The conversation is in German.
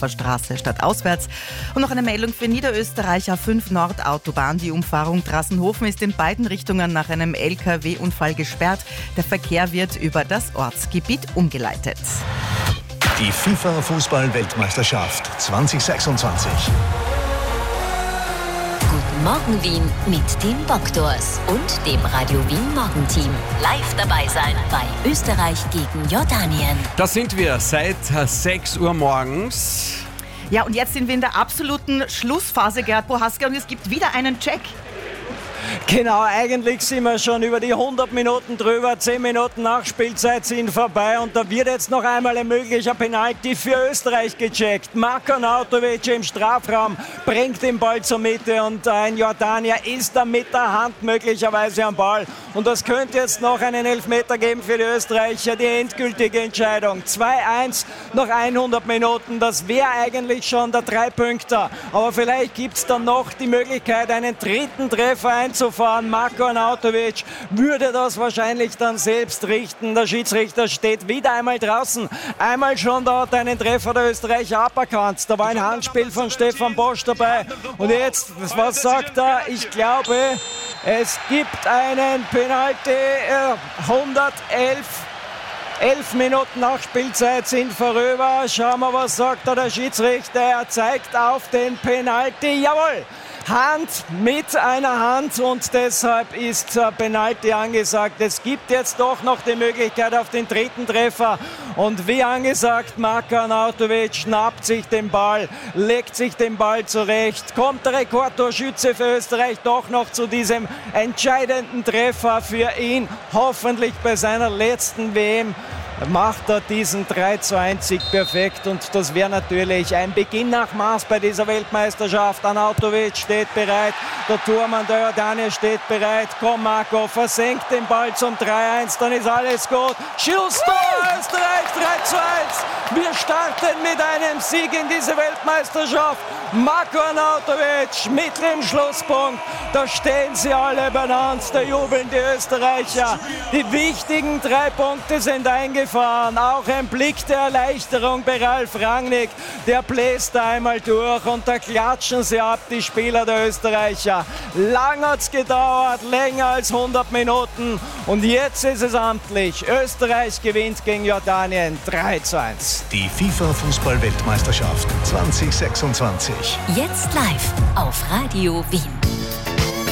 Uferstraße statt auswärts. Und noch eine Meldung für Niederösterreich A5 Nordautobahn. Die Umfahrung Drassenhofen ist in beiden Richtungen nach einem LKW-Unfall gesperrt. Der Verkehr wird über das Ortsgebiet umgeleitet. Die FIFA-Fußball-Weltmeisterschaft 2026. Guten Morgen Wien mit den Doktors und dem Radio Wien Morgenteam. Live dabei sein bei Österreich gegen Jordanien. Da sind wir seit 6 Uhr morgens. Ja, und jetzt sind wir in der absoluten Schlussphase, Gerd Prohaska, und es gibt wieder einen Check. Genau, eigentlich sind wir schon über die 100 Minuten drüber. 10 Minuten Nachspielzeit sind vorbei und da wird jetzt noch einmal ein möglicher Penalty für Österreich gecheckt. Marko Arnautovic im Strafraum bringt den Ball zur Mitte und ein Jordanier ist da mit der Hand möglicherweise am Ball. Und das könnte jetzt noch einen Elfmeter geben für die Österreicher. Die endgültige Entscheidung. 2-1 nach 100 Minuten. Das wäre eigentlich schon der 3-Punkter. Aber vielleicht gibt es dann noch die Möglichkeit, einen dritten Treffer einzufahren. Marko Arnautovic würde das wahrscheinlich dann selbst richten. Der Schiedsrichter steht wieder einmal draußen. Einmal schon dort einen Treffer der Österreicher aberkannt. Da war ein Handspiel von Stefan Bosch dabei. Und jetzt, was sagt er? Ich glaube, es gibt einen Penalty. 11 Minuten Nachspielzeit sind vorüber. Schauen wir, was sagt da der Schiedsrichter. Er zeigt auf den Penalty. Jawohl! Hand mit einer Hand und deshalb ist Penalty angesagt. Es gibt jetzt doch noch die Möglichkeit auf den dritten Treffer und wie angesagt, Marko Arnautovic schnappt sich den Ball, legt sich den Ball zurecht, kommt der Rekordtorschütze für Österreich doch noch zu diesem entscheidenden Treffer für ihn, hoffentlich bei seiner letzten WM. Macht er diesen 3:1 perfekt und das wäre natürlich ein Beginn nach Maß bei dieser Weltmeisterschaft. Arnautovic steht bereit, der Tormann der Jordanier steht bereit. Komm Marco, versenkt den Ball zum 3:1, dann ist alles gut. Schusstor, Österreich 3:1. Wir starten mit einem Sieg in diese Weltmeisterschaft. Marko Arnautovic mit dem Schlusspunkt. Da stehen sie alle beieinander, da jubeln die Österreicher. Die wichtigen 3 Punkte sind eingefahren. Auch ein Blick der Erleichterung bei Ralf Rangnick. Der bläst da einmal durch und da klatschen sie ab, die Spieler der Österreicher. Lang hat's gedauert, länger als 100 Minuten. Und jetzt ist es amtlich. Österreich gewinnt gegen Jordanien 3:1. Die FIFA-Fußball-Weltmeisterschaft 2026. Jetzt live auf Radio Wien.